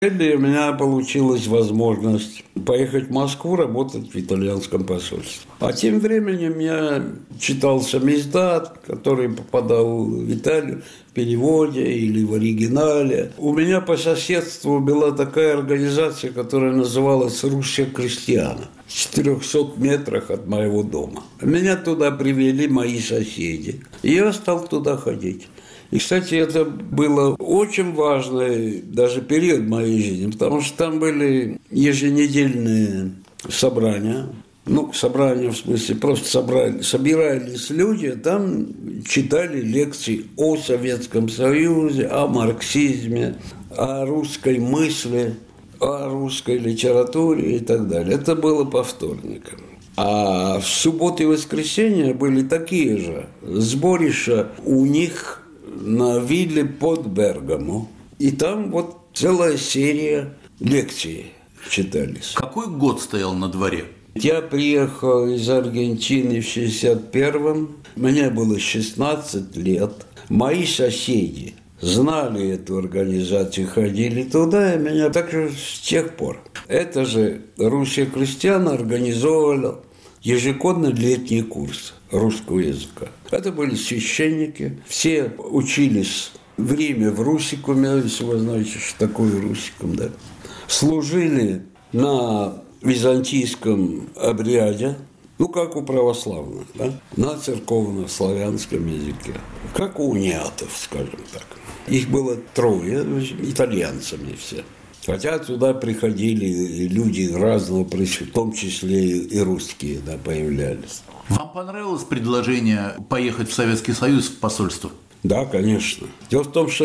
И у меня получилась возможность поехать в Москву, работать в итальянском посольстве. А тем временем я читал самиздат, который попадал в Италию в переводе или в оригинале. У меня по соседству была такая организация, которая называлась «Русские крестьяне». В 400 метрах от моего дома. Меня туда привели мои соседи. И я стал туда ходить. И, кстати, это было очень важный даже период моей жизни, потому что там были еженедельные собрания. Собрания в смысле, просто собирались люди, там читали лекции о Советском Союзе, о марксизме, о русской мысли, о русской литературе и так далее. Это было по вторникам. А в субботу и воскресенье были такие же сборища у них на вилле под Бергамо. И там вот целая серия лекций читались. Какой год стоял на дворе? Я приехал из Аргентины в 61-м. Мне было 16 лет. Мои соседи знали эту организацию, ходили туда, и меня так же с тех пор. Это же русские крестьяне организовывали ежегодно летний курс русского языка. Это были священники, все учились в Риме в русикуме, если вы знаете, что такое русикум, да. Служили на византийском обряде, как у православных, да, на церковно-славянском языке, как у униатов, скажем так. Их было 3, итальянцами все. Хотя туда приходили люди разного, в том числе и русские, да, появлялись. Вам понравилось предложение поехать в Советский Союз в посольство? Да, конечно. Дело в том, что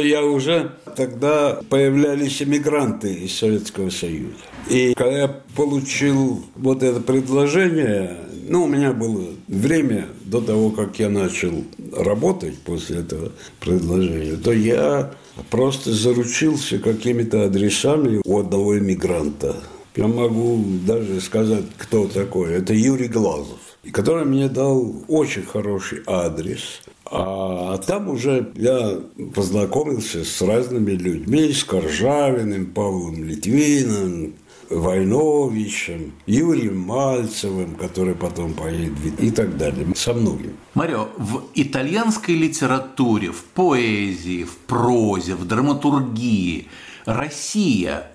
тогда появлялись эмигранты из Советского Союза. И когда я получил вот это предложение, у меня было время до того, как я начал работать после этого предложения, то я просто заручился какими-то адресами у одного эмигранта. Я могу даже сказать, кто такой. Это Юрий Глазов, который мне дал очень хороший адрес. А там уже я познакомился с разными людьми, с Коржавиным, Павлом Литвиным, Войновичем, Юрием Мальцевым, который потом поедет, и так далее, со многими. Марио, в итальянской литературе, в поэзии, в прозе, в драматургии Россия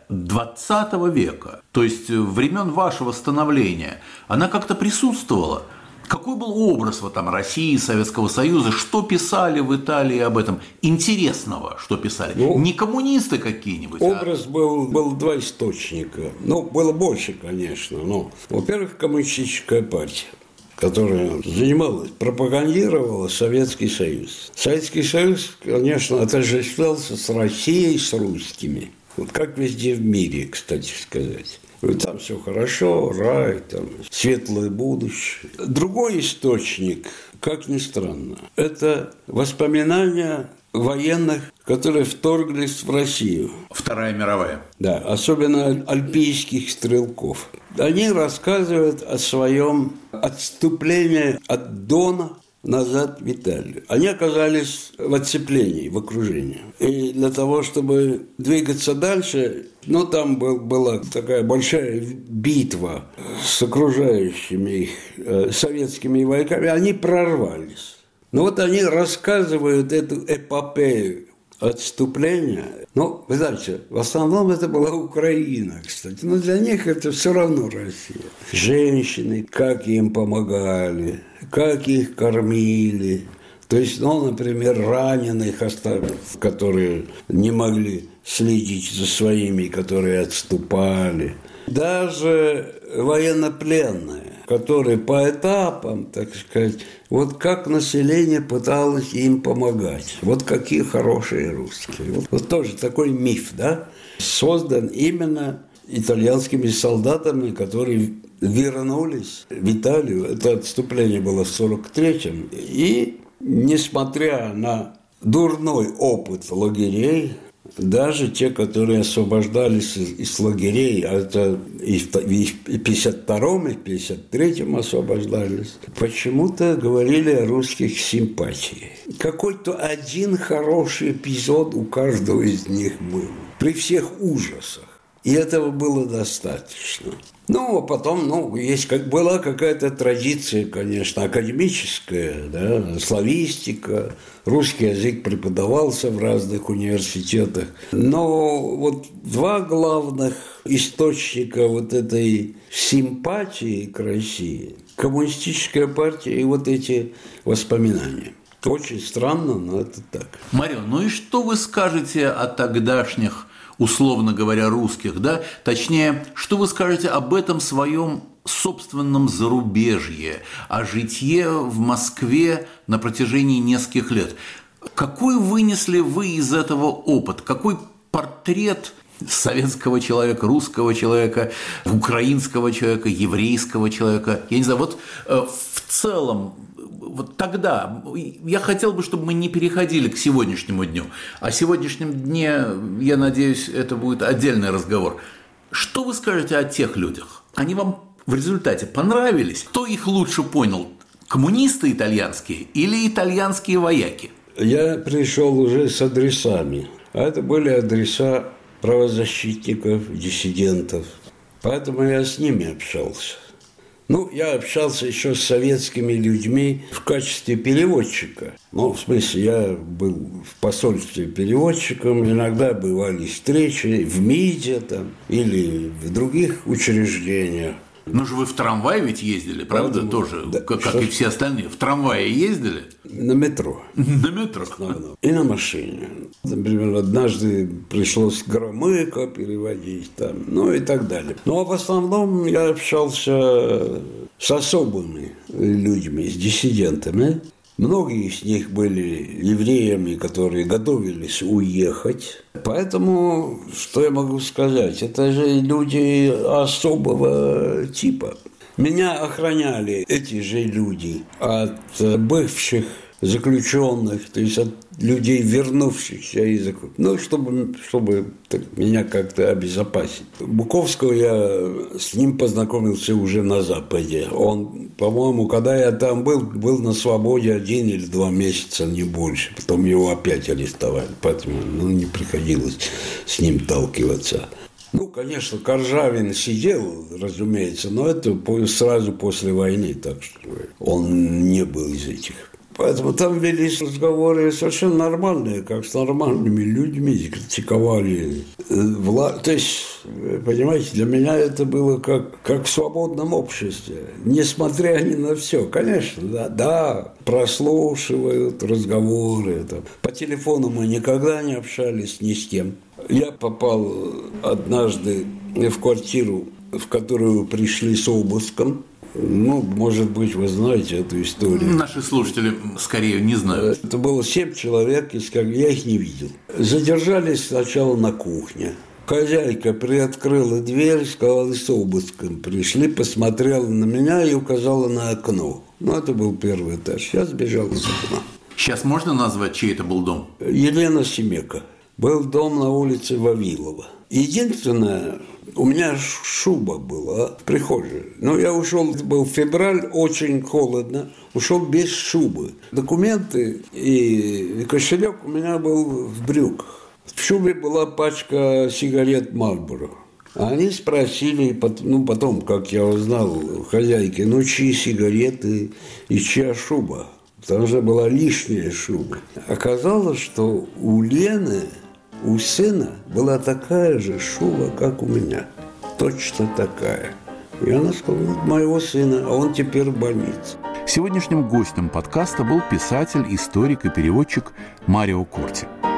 20 века, то есть времен вашего становления, она как-то присутствовала? Какой был образ в этом России, Советского Союза? Что писали в Италии об этом? Интересного, что писали? Не коммунисты какие-нибудь? Образ был 2 источника. Было больше, конечно. Во-первых, коммунистическая партия, которая занималась, пропагандировала Советский Союз. Советский Союз, конечно, отождествлялся с Россией, с русскими. Как везде в мире, кстати сказать. Там все хорошо, рай, там светлое будущее. Другой источник, как ни странно, это воспоминания военных, которые вторглись в Россию. Вторая мировая. Да, особенно альпийских стрелков. Они рассказывают о своем отступлении от Дона назад в Италию. Они оказались в оцеплении, в окружении. И для того, чтобы двигаться дальше, там была такая большая битва с окружающими их советскими войсками, они прорвались. Они рассказывают эту эпопею отступления. Вы знаете, в основном это была Украина, кстати. Но для них это все равно Россия. Женщины, как им помогали, как их кормили. То есть, например, раненых, которые не могли следить за своими, которые отступали. Даже военнопленные, которые по этапам, так сказать, как население пыталось им помогать. Какие хорошие русские. Тоже такой миф, да, создан именно итальянскими солдатами, которые вернулись в Италию. Это отступление было в 1943-м. И, несмотря на дурной опыт лагерей, даже те, которые освобождались из лагерей, а это и в 52-м, и в 53-м освобождались, почему-то говорили о русских симпатиях. Какой-то один хороший эпизод у каждого из них был. При всех ужасах. И этого было достаточно. Ну, а потом, была какая-то традиция, конечно, академическая, да, славистика, русский язык преподавался в разных университетах. Но вот два главных источника вот этой симпатии к России – коммунистическая партия и вот эти воспоминания. Очень странно, но это так. Марио, ну и что вы скажете о тогдашних, условно говоря, русских, да? Точнее, что вы скажете об этом своем собственном зарубежье, о житье в Москве на протяжении нескольких лет? Какой вынесли вы из этого опыт? Какой портрет советского человека, русского человека, украинского человека, еврейского человека? Я не знаю, вот в целом, вот тогда я хотел бы, чтобы мы не переходили к сегодняшнему дню. О сегодняшнем дне, я надеюсь, это будет отдельный разговор. Что вы скажете о тех людях? Они вам в результате понравились? Кто их лучше понял? Коммунисты итальянские или итальянские вояки? Я пришел уже с адресами. А это были адреса правозащитников, диссидентов. Поэтому я с ними общался. Я общался еще с советскими людьми в качестве переводчика. В смысле, я был в посольстве переводчиком, иногда бывали встречи в МИДе там, или в других учреждениях. Ну же вы в трамвае ведь ездили, правда, тоже, да, как и все остальные. В трамвае ездили? На метро. На метро. И на машине. Например, однажды пришлось Громыко переводить там, и так далее. А в основном я общался с особыми людьми, с диссидентами. Многие из них были евреями, которые готовились уехать. Поэтому, что я могу сказать? Это же люди особого типа. Меня охраняли эти же люди от бывших заключенных, то есть от людей, вернувшихся из чтобы меня как-то обезопасить. Буковского я с ним познакомился уже на Западе. Он, по-моему, когда я там был на свободе 1 или 2 месяца, не больше. Потом его опять арестовали, поэтому не приходилось с ним сталкиваться. Конечно, Коржавин сидел, разумеется, но это сразу после войны, так что он не был из этих. Поэтому там велись разговоры совершенно нормальные, как с нормальными людьми, критиковали власть. То есть, понимаете, для меня это было как в свободном обществе, несмотря ни на все. Конечно, да, прослушивают разговоры. По телефону мы никогда не общались ни с кем. Я попал однажды в квартиру, в которую пришли с обыском. Может быть, вы знаете эту историю. Наши слушатели, скорее, не знают. Это было 7 человек, я их не видел. Задержались сначала на кухне. Хозяйка приоткрыла дверь, сказала, с обыском пришли, посмотрела на меня и указала на окно. Это был 1-й этаж. Я сбежал из окна. Сейчас можно назвать, чей это был дом? Елена Семека. Был дом на улице Вавилова. Единственное, у меня шуба была в прихожей. Я ушел, это был февраль, очень холодно, ушел без шубы. Документы и кошелек у меня был в брюках. В шубе была пачка сигарет Marlboro. Они спросили, потом, как я узнал, хозяйки, чьи сигареты и чья шуба. Потому что была лишняя шуба. Оказалось, что у Лены, у сына была такая же шуба, как у меня. Точно такая. И она сказала, моего сына, а он теперь в больнице. Сегодняшним гостем подкаста был писатель, историк и переводчик Марио Корти.